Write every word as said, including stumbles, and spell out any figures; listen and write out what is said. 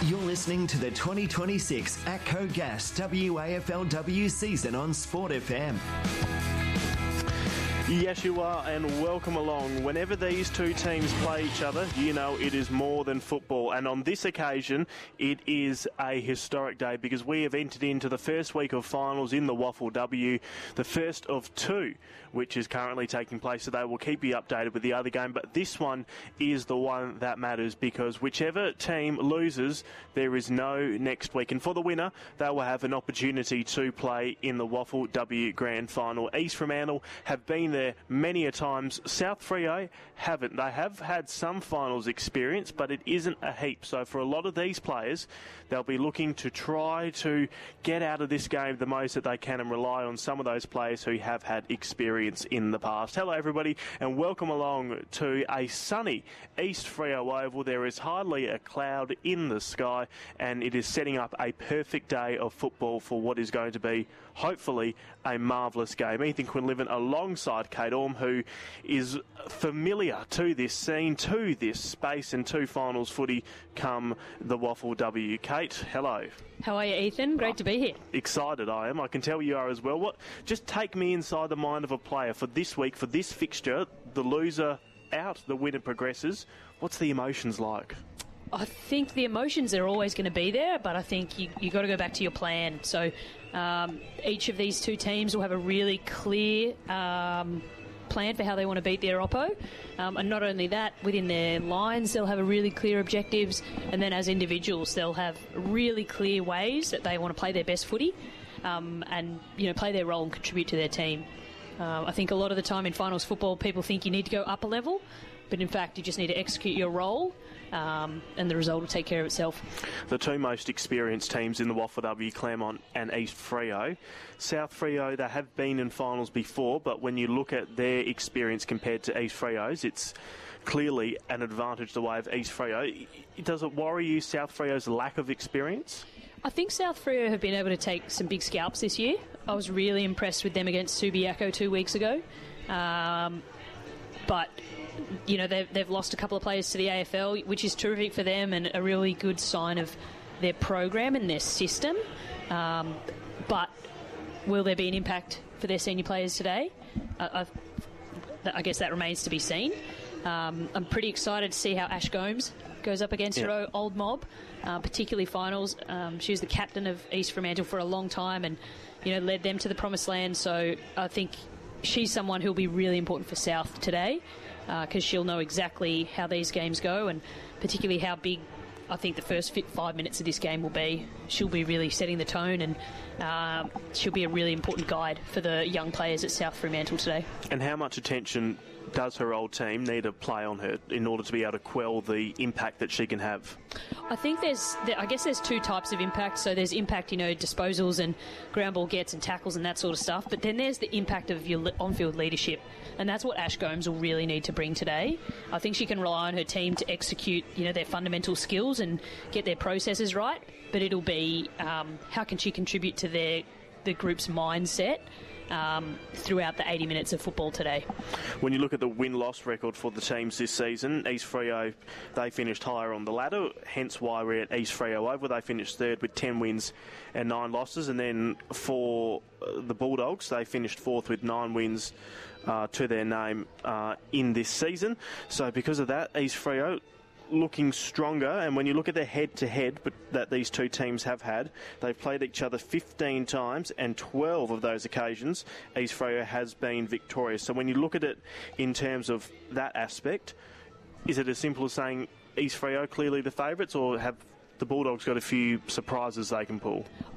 You're listening to the twenty twenty-six ATCO Gas W A F L W season on Sport F M. Yes, you are, and welcome along. Whenever these two teams play each other, you know it is more than football. And on this occasion, it is a historic day because we have entered into the first week of finals in the W A F L W, the first of two, which is currently taking place. So they will keep you updated with the other game. But this one is the one that matters because whichever team loses, there is no next week. And for the winner, they will have an opportunity to play in the W A F L W Grand Final. East Fremantle have been there many a times. South Freo haven't. They have had some finals experience, but it isn't a heap. So for a lot of these players, they'll be looking to try to get out of this game the most that they can and rely on some of those players who have had experience in the past. Hello everybody and welcome along to a sunny East Freo Oval. There is hardly a cloud in the sky and it is setting up a perfect day of football for what is going to be, hopefully, a marvellous game. Ethan Quinlivan alongside Kate Orme, who is familiar to this scene, to this space, and to finals footy come the W A F L W. Kate, hello. How are you, Ethan? Great oh, to be here. Excited I am. I can tell you are as well. What? Just take me inside the mind of a player for this week, for this fixture. The loser out, the winner progresses. What's the emotions like? I think the emotions are always going to be there, but I think you you got to go back to your plan. So um, each of these two teams will have a really clear um, plan for how they want to beat their oppo. Um, and not only that, within their lines, they'll have a really clear objectives. And then as individuals, they'll have really clear ways that they want to play their best footy um, and you know play their role and contribute to their team. Uh, I think a lot of the time in finals football, people think you need to go up a level. But in fact, you just need to execute your role um, and the result will take care of itself. The two most experienced teams in the W A F L W, Claremont and East Freo. South Freo, they have been in finals before, but when you look at their experience compared to East Freo's, it's clearly an advantage the way of East Freo. Does it worry you, South Freo's lack of experience? I think South Freo have been able to take some big scalps this year. I was really impressed with them against Subiaco two weeks ago. Um, but... You know, they've, they've lost a couple of players to the A F L, which is terrific for them and a really good sign of their program and their system. Um, but will there be an impact for their senior players today? I, I, I guess that remains to be seen. Um, I'm pretty excited to see how Ash Gomes goes up against yep. her old mob, uh, particularly finals. Um, she was the captain of East Fremantle for a long time and, you know, led them to the promised land. So I think she's someone who'll be really important for South today. Because uh, she'll know exactly how these games go and particularly how big I think the first five minutes of this game will be. She'll be really setting the tone and uh, she'll be a really important guide for the young players at South Fremantle today. And how much attention does her old team need to play on her in order to be able to quell the impact that she can have? I think there's, I guess there's two types of impact. So there's impact, you know, disposals and ground ball gets and tackles and that sort of stuff. But then there's the impact of your on-field leadership. And that's what Ash Gomes will really need to bring today. I think she can rely on her team to execute, you know, their fundamental skills and get their processes right. But it'll be um, how can she contribute to their the group's mindset Um, throughout the eighty minutes of football today. When you look at the win-loss record for the teams this season, East Freo, they finished higher on the ladder, hence why we're at East Freo Oval. They finished third with ten wins and nine losses, and then for uh, the Bulldogs, they finished fourth with nine wins uh, to their name uh, in this season. So because of that, East Freo looking stronger, and when you look at the head-to-head but that these two teams have had, they've played each other fifteen times, and twelve of those occasions East Freo has been victorious. So when you look at it in terms of that aspect, is it as simple as saying East Freo clearly the favourites, or have the Bulldogs got a few surprises they can pull?